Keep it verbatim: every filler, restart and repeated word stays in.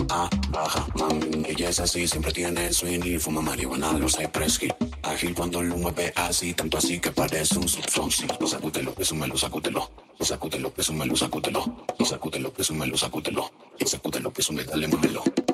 Ah, baja, mami, ella es así, siempre tiene swing y fuma marihuana, lo sé, Presky. Ágil cuando lo mueve así, tanto así que parece un subfonsi. Lo sacútelo, presúmelo, sacútelo. Lo sacútelo, presúmelo, sacútelo. Lo sacútelo, presúmelo, sacútelo. Y sacútelo, presúmelo, dale, muévelo.